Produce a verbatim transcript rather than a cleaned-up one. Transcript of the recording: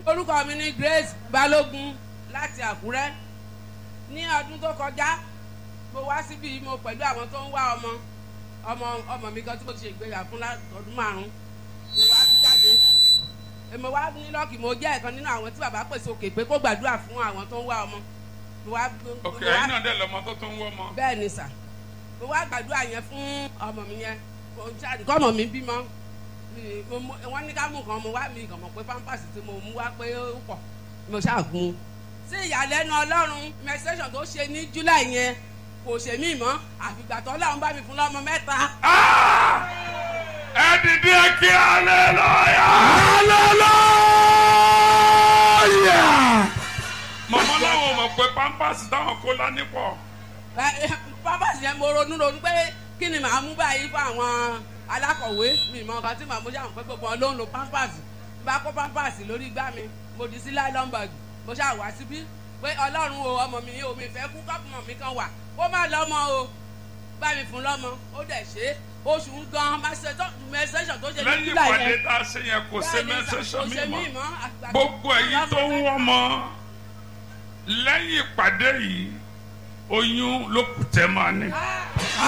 orúkọ mi ni Grace Balógun láti Àkúrẹ́. Ní ọdún tó kọjá mo wá síbi mo pẹ̀lú àwọn tó ń wá ọmọ ọmọ ọmọ mi kan tí mo ti ṣe ìgbéyàwó fún ọdún márùn-ún. Mo wá jáde mo wá ní lọ́ọ̀kì mo jẹ́ ẹ̀kan nínú àwọn tí bàbá pèsè òkè pé kó gbàdúrà fún àwọn tó ń wá ọmọ. ok ẹ̀yin náà dẹ̀ lọ́mọ tó tó ń wọ́ ọmọ. bẹ́ẹ̀ ni sà mo wá gbàdúrà yẹn fún ọmọ mi yẹn kọ́ ọmọ mi bímọ wọ́n ní ká mú nǹkan mo wá mi kàn mọ̀ pé pampers tí mo mú wá pé ó pọ̀ mo ṣàgùn. sí ìyàlẹ́nu Ọlọ́run menstruation tó ṣe ní July yẹn kò ṣe mí mọ́ àfìgbà tó Ọlọ́run bá mi fún lọ́mọ mẹ́ta. ẹ dìde kí hallelujah. hallelujah. màmá láwọn mọ̀ pé pampers táwọn kó lání pọ̀. pampers yẹn mo ronú ronú pé kí ni màá mú báyìí fún àwọn alákọ̀wé mi mọ nǹkan tí màá mú ṣàwọn pé gbogbo wọn ló ń lo pampers bá kó pampers lórí igbá mi mo dì sí nylon bag mo ṣáà wá síbí pé Ọlọ́run o ọmọ mi o mi fẹ́ kú kọ́pùmọ̀ mi kan wà kó má lọ́mọ o bá mi fún lọ́mọ ó dẹ̀ ṣe oṣù ń gan menstruation tó ṣe ní lẹ́yìn July ìpàdé yẹn tá a ṣe yẹn kò ṣe menstruation mi mọ́ mọ́ gbogbo ẹ̀yin tó ń wọ́ mọ́ lẹ́yìn ìpàdé yìí oyún ló kù tẹ́ máa ní.